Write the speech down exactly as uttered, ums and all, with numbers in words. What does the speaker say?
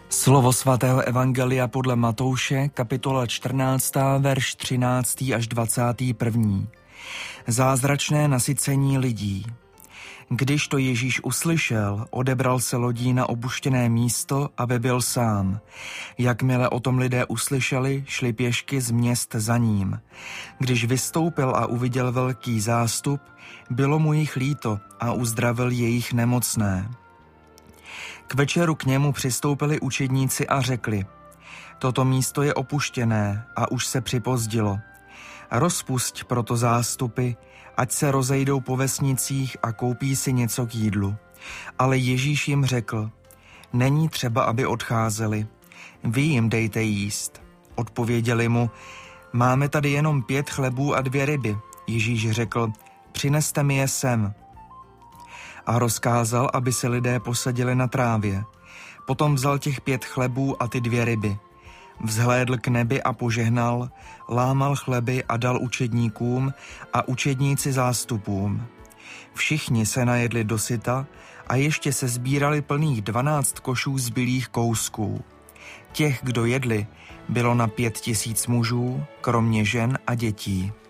Slovo svatého evangelia podle Matouše, kapitola čtrnáctá, verš třináctý až dvacátý první. Zázračné nasycení lidí. Když to Ježíš uslyšel, odebral se lodí na opuštěné místo, aby byl sám. Jakmile o tom lidé uslyšeli, šli pěšky z měst za ním. Když vystoupil a uviděl velký zástup, bylo mu jich líto a uzdravil jejich nemocné. K večeru k němu přistoupili učedníci a řekli: Toto místo je opuštěné a už se připozdilo. Rozpusť proto zástupy, ať se rozejdou po vesnicích a koupí si něco k jídlu. Ale Ježíš jim řekl: Není třeba, aby odcházeli. Vy jim dejte jíst. Odpověděli mu: Máme tady jenom pět chlebů a dvě ryby. Ježíš řekl: Přineste mi je sem. A rozkázal, aby se lidé posadili na trávě. Potom vzal těch pět chlebů a ty dvě ryby. Vzhlédl k nebi a požehnal, lámal chleby a dal učedníkům a učedníci zástupům. Všichni se najedli dosyta a ještě se sbírali plných dvanáct košů zbylých kousků. Těch, kdo jedli, bylo na pět tisíc mužů, kromě žen a dětí.